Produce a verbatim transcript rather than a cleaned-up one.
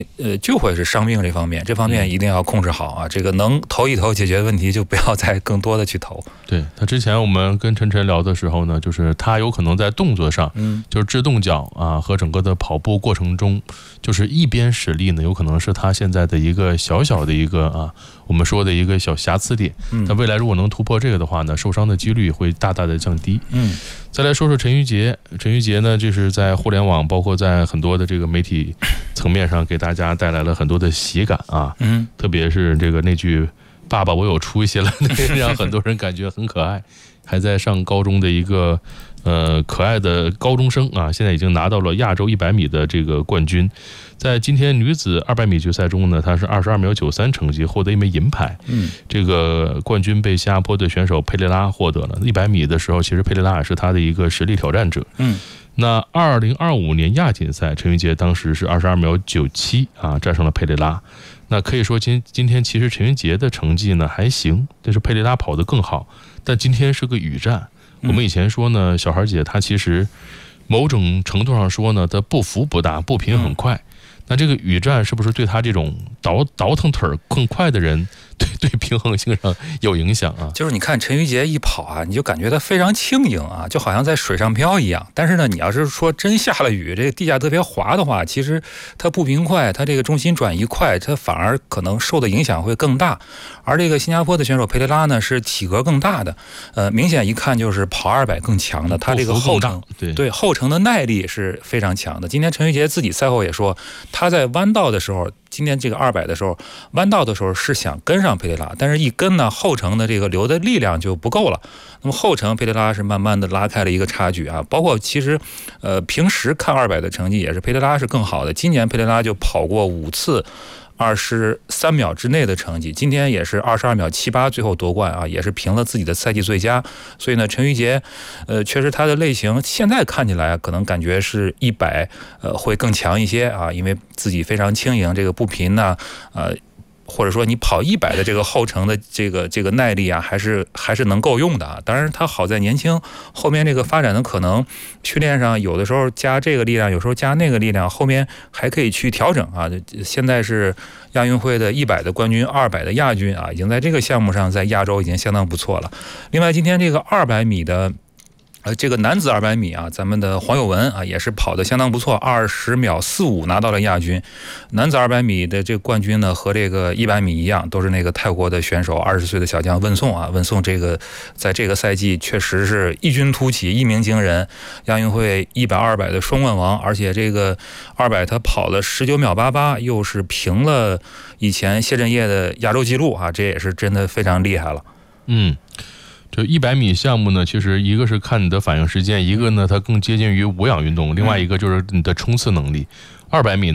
呃，就会是伤病这方面，这方面一定要控制好啊。这个能投一投解决问题，就不要再更多的去投。 对，他之前我们跟晨晨聊的时候呢，就是他有可能在动作上，嗯，就是制动脚啊和整个的跑步过程中，就是一边使力呢，有可能是他现在的一个小小的一个啊，我们说的一个小瑕疵点。嗯，他未来如果能突破这个的话呢，受伤的几率会大大的降低。嗯，再来说说陈玉洁，陈玉洁呢，就是在互联网，包括在很多的这个媒体层面上，给大家带来了很多的喜感啊。嗯，特别是这个那句“爸爸，我有出息了”，让很多人感觉很可爱。还在上高中的一个呃可爱的高中生啊，现在已经拿到了亚洲一百米的这个冠军。在今天女子二百米决赛中呢，她是二十二秒九三成绩获得一枚银牌。嗯，这个冠军被新加坡的选手佩雷拉获得了。一百米的时候，其实佩雷拉也是她的一个实力挑战者。嗯，那二零二五年亚锦赛，陈玉洁当时是二十二秒九七啊，战胜了佩雷拉。那可以说今今天其实陈玉洁的成绩呢还行，但是佩雷拉跑得更好。但今天是个雨战，我们以前说呢，小孩姐她其实某种程度上说呢，她步幅不大，步频很快。那这个雨战是不是对她这种倒倒腾腿更快的人，对对平衡性上有影响啊？ 就是你看陈玉洁一跑啊，你就感觉她非常轻盈啊，就好像在水上漂一样。但是呢，你要是说真下了雨，这个地下特别滑的话，其实她步频快，她这个重心转移快，她反而可能受的影响会更大。而这个新加坡的选手佩雷拉呢，是体格更大的，呃，明显一看就是跑二百更强的，她这个后程对对后程的耐力是非常强的。今天陈玉洁自己赛后也说，她在弯道的时候，今天这个二百的时候，弯道的时候是想跟上佩雷拉，但是一跟呢，后程的这个留的力量就不够了。那么后程佩雷拉是慢慢的拉开了一个差距啊，包括其实，呃，平时看二百的成绩也是佩雷拉是更好的。今年佩雷拉就跑过五次二十三秒之内的成绩，今天也是二十二秒七八，最后夺冠啊，也是凭了自己的赛季最佳。所以呢，陈玉洁，呃，确实她的类型现在看起来可能感觉是一百，呃，会更强一些啊，因为自己非常轻盈，这个步频呢，呃。或者说你跑一百的这个后程的这个这个耐力啊，还是还是能够用的啊。当然，他好在年轻，后面这个发展的可能训练上有的时候加这个力量，有时候加那个力量，后面还可以去调整啊。现在是亚运会的一百的冠军，二百的亚军啊，已经在这个项目上在亚洲已经相当不错了。另外，今天这个二百米的。呃，这个男子二百米啊，咱们的黄有文啊，也是跑得相当不错，二十秒四五拿到了亚军。男子二百米的这个冠军呢，和这个一百米一样，都是那个泰国的选手，二十岁的小将温颂啊。温颂这个在这个赛季确实是异军突起，一鸣惊人，亚运会一百、二百的双冠王，而且这个二百他跑了十九秒八八，又是平了以前谢震业的亚洲纪录啊，这也是真的非常厉害了。 嗯。就一百米项目呢，其实一个是看你的反应时间，一个呢它更接近于无氧运动，另外一个就是你的冲刺能力。二百米